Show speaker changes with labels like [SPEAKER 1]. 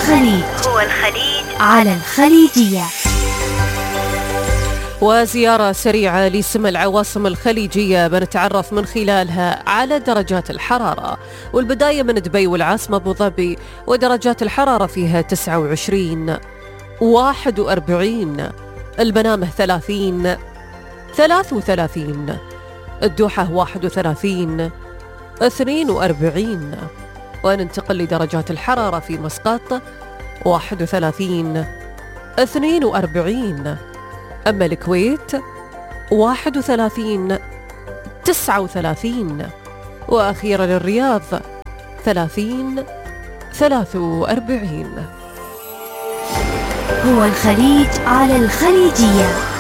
[SPEAKER 1] الخليج على الخليجية.
[SPEAKER 2] وزيارة سريعة لسم العواصم الخليجية بنتعرف من خلالها على درجات الحرارة، والبداية من دبي والعاصمة أبو ظبي، ودرجات الحرارة فيها 29 41، المنامة 30 33، الدوحة 31 42. وننتقل لدرجات الحرارة في مسقط 31 42، أما الكويت 31 39، وأخيرا الرياض 30 43.
[SPEAKER 1] هو الخليج على الخليجية.